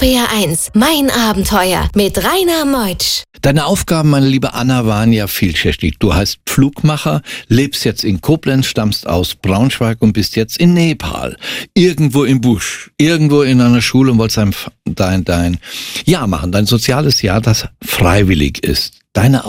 RPR 1, mein Abenteuer mit Rainer Meutsch. Deine Aufgaben, meine liebe Anna, waren ja vielschichtig. Du heißt Pflugmacher, lebst jetzt in Koblenz, stammst aus Braunschweig und bist jetzt in Nepal. Irgendwo im Busch, irgendwo in einer Schule und wolltest dein Jahr machen, dein soziales Jahr, das freiwillig ist. Deine